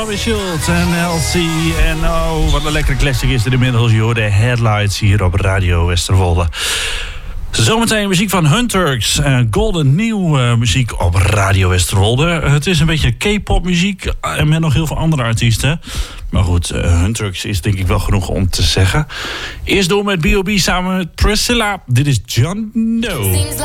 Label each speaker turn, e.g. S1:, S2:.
S1: Bobby Schultz en LC. En oh, wat een lekkere classic is er inmiddels. Je hoort de Headlights hier op Radio Westerwolde. Zometeen muziek van Hunturks. Golden New muziek op Radio Westerwolde. Het is een beetje K-pop muziek. En met nog heel veel andere artiesten. Maar goed, Hunturks is denk ik wel genoeg om te zeggen. Eerst door met B.O.B. samen met Priscilla. Dit is John Doe.